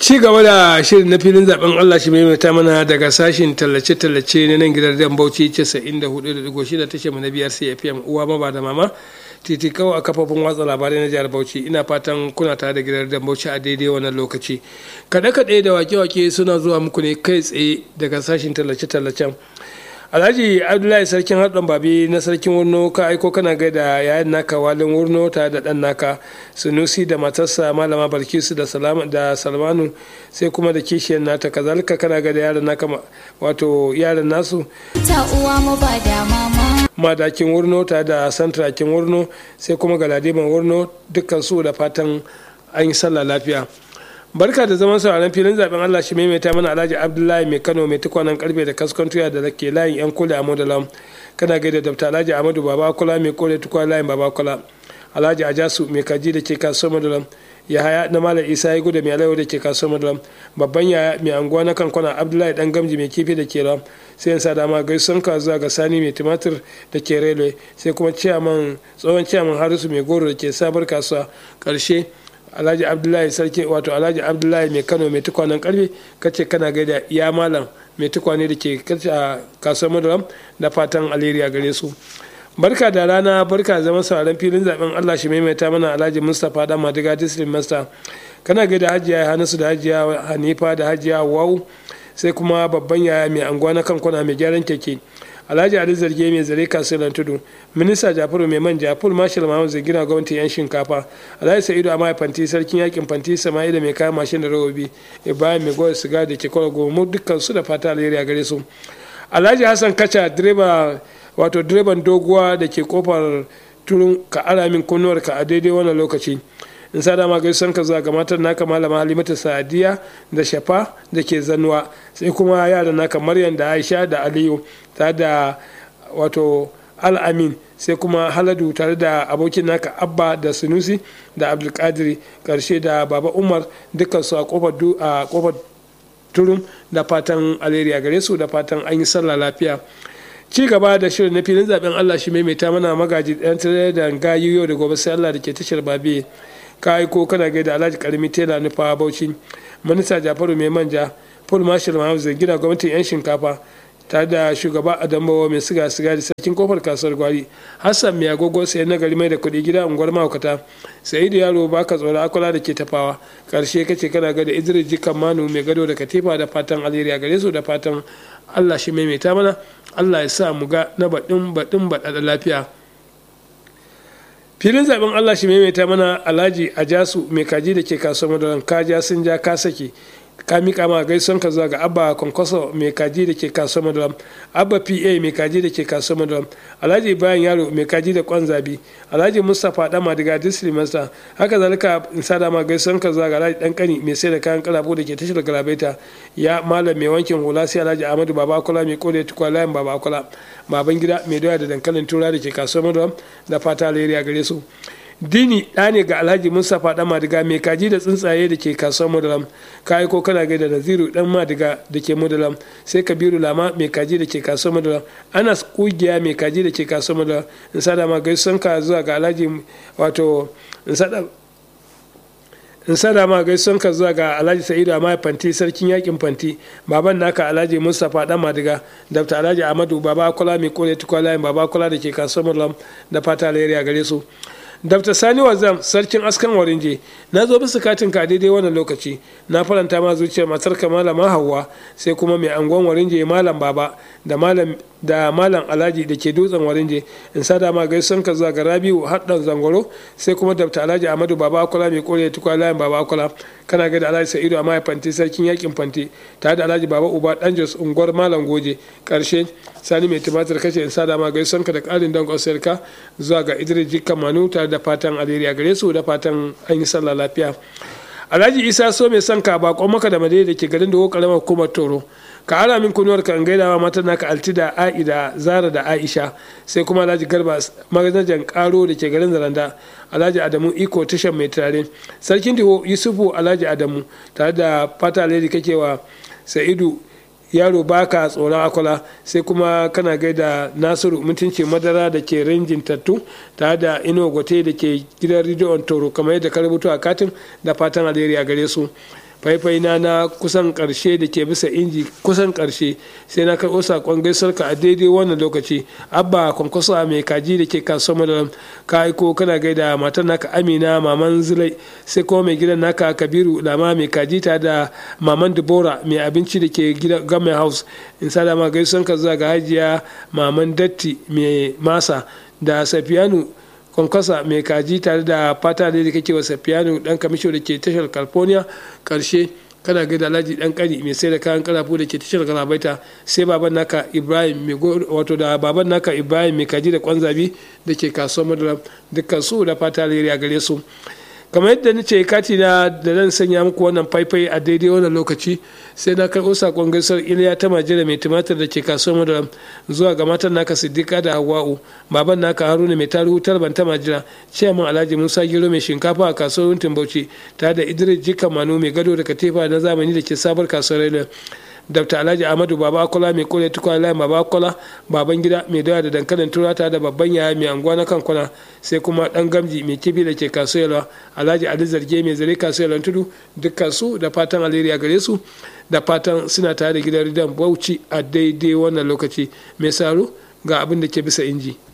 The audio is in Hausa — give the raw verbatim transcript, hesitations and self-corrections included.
ci gaba da shirin na filin zaben Allah shi maimaita mana daga sashin tallace-tallace na nan gidan dan Bauchi casa'in da hudu da digo shida tashar mu na biyar C F M uwa ma ba da mama titi kawai a kafofin watsa labarai na jihar Bauchi. Ina fatan kuna tare da gidan dan Bauchi a daidai wannan lokaci. Kaɗe-kaɗe da wake-wake suna zuwa muku ne kai tsaye daga sashin tallace-tallacen. Alhaji Abdullahi sarkin haɗin babi na sarkin Wurno ka aiko kana gaida yayin naka walin Wurno tare da ɗan naka Sunusi da matarsa malama Balkisu da Salama da Salmanu sai kuma da kishiyar nata kazalika kana gaida yaran naka wato yaran nasu ta uwa mu ba da mama madakin Wurno tare da santrakin Wurno sai kuma galadiman Wurno dukkan su da fatan an yi sallah lafiya. Barka da zaman sauraron filin zaben Allah shi maimaita mana Alhaji Abdullahi mai Kano mai tukwanan karfe da kaskon tuya da ke layin yan kula a Modalam kana gaida Dr. Alhaji Ahmadu Babakula mai kore tukwa layin Babakula Alhaji Ajasu mai kaji da ke kasuwar Modalam Yahaya na Malam Isa ya gudu mai alayo da ke kasuwar Modalam babban yaya mai anguwa na kankwana Abdullahi dan gamji mai kifi da ke ram sai yansa dama gaisuwan ka zuwa ga Sani mai tumatir da ke railway sai kuma ciyaman tsohon ciyaman Harisu mai goro da ke sabar kasuwa karshe Alhaji Abdullahi sarki wato Alhaji Abdullahi mai Kano mai tukwanen karfe kace kana gaida ya malam mai tukwane da ke a kasuwar Madaram da fatan alheri a gare su. Barka da rana barka zaman sauraron filin zaben Allah shi maimaita mana Alhaji Mustapha da Madiga District Master kana gaida Hajiya Hanisu da Hajiya Hanifa da Hajiya Wau sai kuma babban yaya mai anguwa na kankuna mai gyaran keke Alhaji Ali Zarge mai zare kasuwar Tudu Minista Jafaru mai manja Full Marshal Mahmud Zagina gwamnati yan shinkafa Alhaji Sa'idu Amaya Fanti sarkin yakin Fanti Sama'ila mai kayan mashin da rawobi Ibrahim mai goyi siga da ke kwallo gomu dukkan su da fata alheri a gare su. Alhaji Hassan Kacha direba wato direban doguwa da ke kofar turun ka ara min kunnuwar ka a daidai wannan lokaci in sa dama gaisuwan ka zuwa ga matar naka malama Halimatu Sadiya da Shafa da ke Zanwa sai kuma yaran naka Maryam da Aisha da Aliyu tare da wato Al-Amin sai kuma Haladu tare da abokin naka Abba da Sunusi da Abdulkadir karshe da Baba Umar dukkan su a kofar a kofar turun da fatan alheri a gare su da fatan an yi sallah lafiya. Ci gaba da shirin na filin zaben Allah shi maimaita mana magaji ɗan tare da gayu yau da gobe sai Allah da ke tashar babe ka aiko kana gaida Alhaji Karimi Tela nufa Bauchi Minista Jafaru mai manja Full Marshal Mahmud Zangina gwamnatin yan shinkafa tare da shugaba Adamawa mai siga siga da sarkin kofar kasuwar Gwari Hassan mai agogo sai na gari mai da kuɗi gida unguwar mahaukata Sa'idu yaro baka tsoro akwala da ke tafawa karshe kace kana ga da Idris Jikan Manu mai gado da katifa da fatan alheri a gare su da fatan Allah shi maimaita mana Allah ya sa mu ga na baɗin baɗin baɗaɗa lafiya. Filin zaben Allah shi maimaita mana Alhaji Ajasu mai kaji da ke kasuwar Madaran kaja sun ja ka sake ka mika ma gaison ka zuwa ga Abba Kwankwaso mai kaji da ke kasuwar Madaran Abba P A mai kaji da ke kasuwar Madaran Alhaji Ibrahim Yaro mai kaji da Kwanzabi Alhaji Mustapha Dama daga District Master haka zalika in sada ma gaison ka zuwa ga Alhaji Dankani mai sai da kayan kalafo da ke tashar Galabaita ya malam mai wankin hula sai Alhaji Ahmadu Babakula mai kore tukwa layin Babakula baban gida mai doya da dankalin tura da ke kasuwar Madaran da fata alheri a gare su. Dini ɗa ne ga Alhaji Mustapha ɗan Madiga mai kaji da tsuntsaye da ke kasuwar Mudalam ka aiko kana gaida Naziru ɗan Madiga da ke Mudalam sai Kabiru Lama mai kaji da ke kasuwar Mudalam Anas Kugiya mai kaji da ke kasuwar Mudalam in sada ma gaisuwan ka zuwa ga Alhaji wato in sada in sada ma gaisuwan ka zuwa ga Alhaji Sa'idu Amaya Fanti sarkin yakin Fanti baban naka Alhaji Mustapha ɗan Madiga Dr. Alhaji Ahmadu Baba Kula mai kore tukwalayin Baba Kula da ke kasuwar Mudalam da fata alheri a gare su. Dr. Sani Wazam sarkin askan Warinje na zo bisa katin ka daidai wannan lokaci na faranta ma zuciyar matar ka malama Hauwa sai kuma mai angon Warinje malam Baba da malam da malam Alhaji da ke dutsen Warinje in sada ma gaisuwan ka zuwa ga Rabiu Haddan Zangoro sai kuma Dr. Alhaji Ahmadu Baba Akula mai kore tukwa layin Baba Akula kana ga da Alhaji Sa'idu Amaya Fanti sarkin yakin Fanti tare da Alhaji Baba Uba Dan Jos unguwar malam Goje karshe Sani mai tumatir kace in sada ma gaisuwan ka da karin dan kwasar ka zuwa ga Idris Jikan Manu tare da fatan alheri a gare su da fatan an yi sallah lafiya. Alhaji Isa so mai son ka bakon maka da madai da ke garin da karamar hukumar Toro ka ara min kunuwar ka gaidawa matan naka Altida Aida Zara da Aisha sai kuma Alhaji Garba manajan Karo da ke garin Zaranda Alhaji Adamu Iko tashan mai tare sarkin Diho Yusufu Alhaji Adamu tare da fata alheri kake wa Sa'idu yaro baka tsoron akwala sai kuma kana gaida Nasiru mutunci madara da ke rinjin tattu tare da Ino Gote da ke gidan rediyon Toro kamar yadda ka rubuta a katin da fatan alheri a gare su. faifai na na kusan karshe da ke bisa inji kusan karshe sai na karɓo sakon gaisuwar ka a daidai wannan lokaci. Abba kwankwaso mai kaji da ke kasuwar madaram ka aiko kana gaida matar naka Amina maman Zulai, sai kuma mai gidan naka Kabiru Lama mai kaji ta da maman Dubora mai abinci da ke gidan Game House. In sada ma gaisuwar ka zuwa ga Hajiya maman Datti mai masa da Safiyanu kwankwasa mai kaji tare da fata da kake wa Safiyanu dan kamisho da ke tashar California. Karshe kana gaida Alhaji dan kani mai sai da kayan karafu da ke tashar Galabaita, sai baban naka Ibrahim mai wato da baban naka Ibrahim mai kaji da kwanzabi da ke kasuwar Madara, dukkan su da fata alheri a gare su. Kamar yadda ni ce kati na da zan sanya muku wannan faifai a daidai wannan lokaci, sai na karɓo sakon gaisuwar Iliya ta Majira mai tumatir da ke kasuwar Madara zuwa ga matan naka Siddiqa da Hawwa'u, baban naka Haruna mai taruhu talban ta Majira, ciyaman Alhaji Musa Giro mai shinkafa a kasuwar Wuntin Bauchi tare da Idris Jika Manu mai gado da katifa na zamani da ke sabar kasuwar Railway, Dr. Alhaji Ahmadu Baba Akola mai kore tukwa layin Baba Akola, baban gida mai dawa da dankalin turata da babban yaya mai anguwa na kankuna, sai kuma dan gamji mai kifi da ke kasuwa Alhaji Ali Zarge mai zare kasuwar tudu, dukkan su da fatan alheri a gare su, da fatan suna tare da gidan Ridan Bauchi a daidai wannan lokaci. Mai saro ga abin da ke bisa inji.